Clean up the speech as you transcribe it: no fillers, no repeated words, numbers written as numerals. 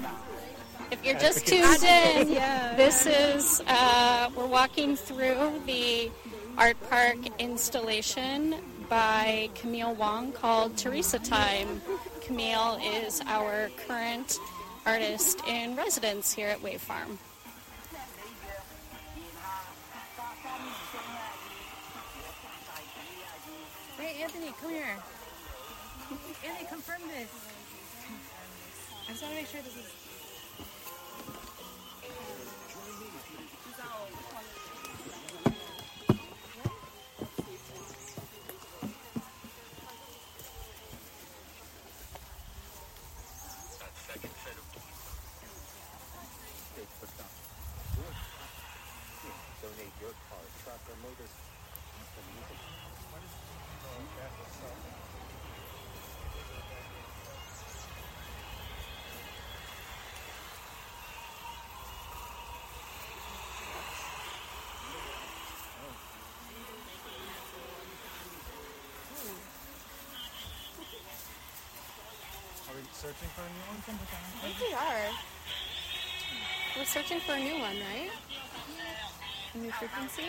If you're just tuned in, this is, we're walking through the art park installation by Camille Wong called Teresa Time. Camille is our current artist in residence here at Wave Farm. Hey, Anthony, come here. Anthony, confirm this. I just want to make sure this is... Donate your car, truck, or motor. Are we searching for a new one? I think we are. We're searching for a new one, right? A new frequency?